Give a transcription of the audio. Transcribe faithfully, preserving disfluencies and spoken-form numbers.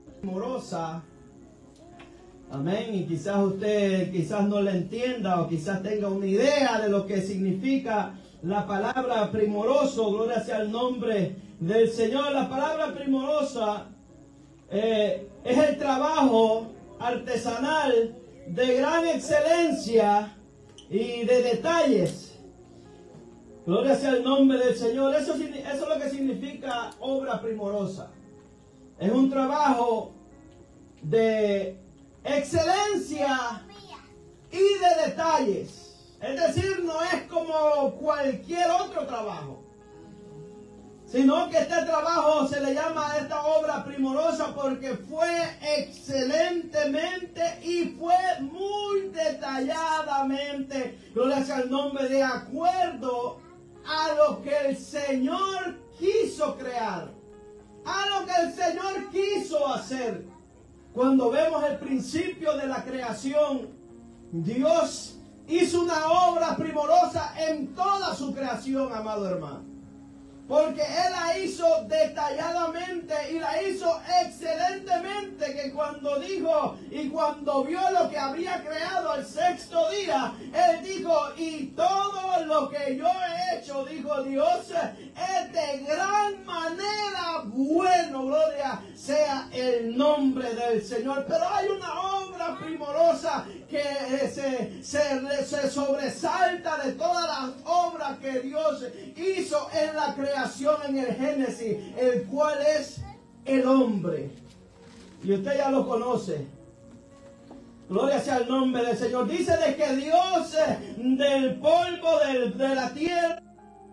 primorosa. Amén. Y quizás usted quizás no le entienda o quizás tenga una idea de lo que significa la palabra primoroso. Gloria sea el nombre del Señor. La palabra primorosa eh, es el trabajo artesanal de gran excelencia y de detalles. Gloria sea el nombre del Señor. Eso, eso es lo que significa obra primorosa. Es un trabajo de excelencia y de detalles. Es decir, no es como cualquier otro trabajo, sino que este trabajo se le llama a esta obra primorosa porque fue excelentemente y fue muy detalladamente, gloria sea el nombre, de acuerdo a lo que el Señor quiso crear, a lo que el Señor quiso hacer. Cuando vemos el principio de la creación, Dios hizo una obra primorosa en toda su creación, amado hermano. Porque Él la hizo detalladamente y la hizo excelentemente, que cuando dijo y cuando vio lo que había creado el sexto día, Él dijo, y todo lo que yo he hecho, dijo Dios, es de gran manera bueno. Gloria sea el nombre del Señor. Pero hay una obra primorosa que se, se, se sobresalta de todas las obras que Dios hizo en la creación, en el Génesis, el cual es el hombre. Y usted ya lo conoce. Gloria sea el nombre del Señor. Dice de que Dios del polvo del, de la tierra